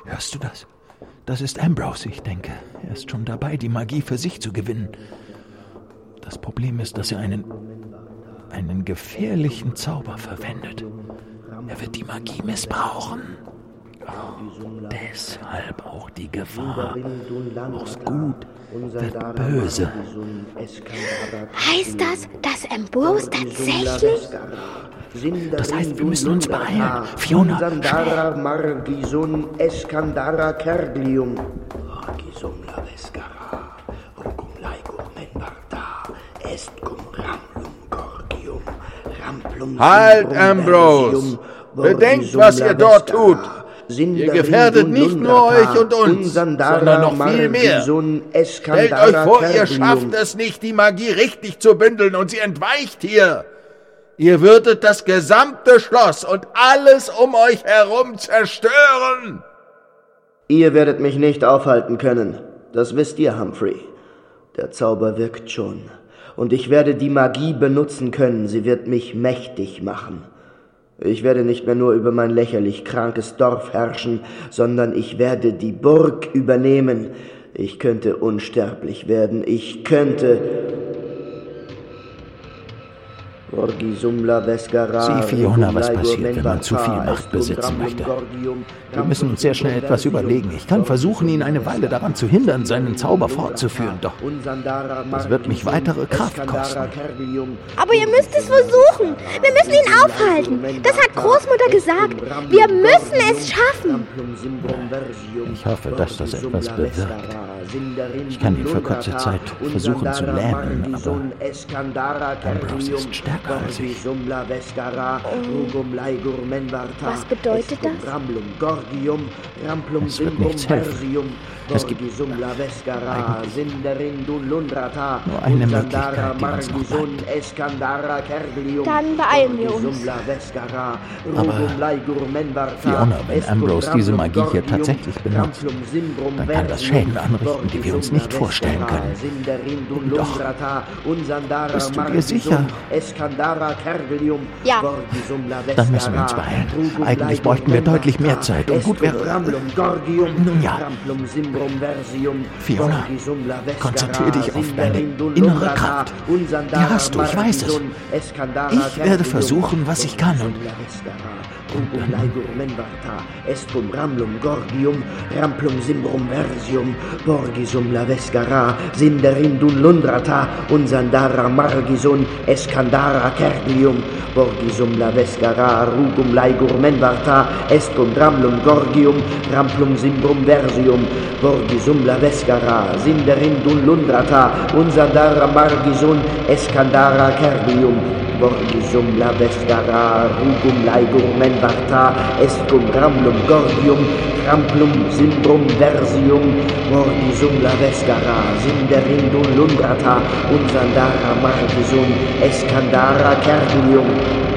Hörst du das? Das ist Ambrose, ich denke. Er ist schon dabei, die Magie für sich zu gewinnen. Das Problem ist, dass er einen gefährlichen Zauber verwendet. Er wird die Magie missbrauchen. Oh, deshalb auch die Gefahr. Aus Gut wird Böse. Heißt das, dass Ambrose tatsächlich... Das heißt, wir müssen uns beeilen. Fiona, schnell. Margisun Eskandara Kerglium. Margisum Lavescara. Rucum Laigum Menbarta. Est cum Ramplum Gorgium. Ramplum. Halt, Ambrose! Bedenkt, was ihr dort tut! Ihr gefährdet nicht nur euch und uns, sondern noch viel mehr. Stellt euch vor, ihr schafft es nicht, die Magie richtig zu bündeln und sie entweicht hier. Ihr würdet das gesamte Schloss und alles um euch herum zerstören. Ihr werdet mich nicht aufhalten können. Das wisst ihr, Humphrey. Der Zauber wirkt schon. Und ich werde die Magie benutzen können. Sie wird mich mächtig machen. Ich werde nicht mehr nur über mein lächerlich krankes Dorf herrschen, sondern ich werde die Burg übernehmen. Ich könnte unsterblich werden. Ich könnte... Sieh, Fiona, was passiert, wenn man zu viel Macht besitzen möchte. Wir müssen uns sehr schnell etwas überlegen. Ich kann versuchen, ihn eine Weile daran zu hindern, seinen Zauber fortzuführen, doch das wird mich weitere Kraft kosten. Aber ihr müsst es versuchen. Wir müssen ihn aufhalten. Das hat Großmutter gesagt. Wir müssen es schaffen. Ich hoffe, dass das etwas bewirkt. Ich kann ihn für kurze Zeit versuchen zu lähmen, aber Ambrose ist stärker als ich. Was bedeutet das? Es wird nichts helfen. Es gibt eigentlich nur eine Möglichkeit, die uns noch bleibt. Dann beeilen wir uns. Aber Fiona, wenn Ambrose diese Magie hier tatsächlich benutzt, dann kann das Schäden anrichten, die wir uns nicht vorstellen können. Doch, bist du dir sicher? Ja. Dann müssen wir uns beeilen. Eigentlich bräuchten wir deutlich mehr Zeit und gut wäre... Nun ja. Fiona, konzentriere dich auf deine innere Kraft. Die hast du, ich weiß es. Ich werde versuchen, was ich kann und Estrum Ramlum Gorgium, Ramplum Simbrum Versium, Borgisum Lavescara, Sinderindun Lundrata, Unsandara Margisun, Eskandara Kerglium, Borgisum Lavescara, Rugum Laigur Menvarta, Estrum Ramlum Gorgium, Ramplum Simbrum Versium, Borgisum Lavescara, Sinderindun Lundrata, Unsandara Margisun, Eskandara Kerglium, Borgisum Lavescara, Rugum Laigur Menvarta, Estrum Ramlum Gorgium, Ramplum Simbrum Versium, Borgisum Lavescara, Sinderindun Lundrata, Unsandara Margisum, Eskandara Kerglium,